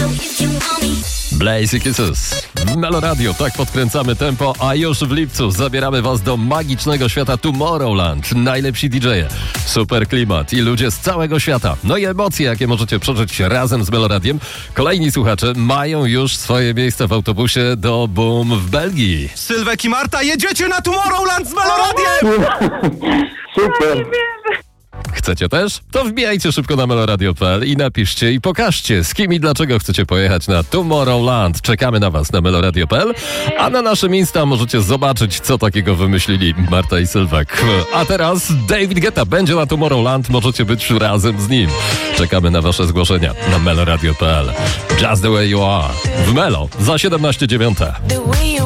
Blaze Kisses w Melo Radio, tak podkręcamy tempo, a już w lipcu zabieramy was do magicznego świata Tomorrowland. Najlepsi DJ-e, super klimat i ludzie z całego świata. No i emocje, jakie możecie przeżyć razem z Melo Radiem. Kolejni słuchacze mają już swoje miejsce w autobusie do Boom w Belgii. Sylwek i Marta, jedziecie na Tomorrowland z Melo Radiem! Super. Chcecie też? To wbijajcie szybko na meloradio.pl i napiszcie i pokażcie, z kim i dlaczego chcecie pojechać na Tomorrowland. Czekamy na was na meloradio.pl, a na naszym Insta możecie zobaczyć, co takiego wymyślili Marta i Sylwek. A teraz David Guetta będzie na Tomorrowland, możecie być razem z nim. Czekamy na wasze zgłoszenia na meloradio.pl. Just the way you are. W Melo za 17:09.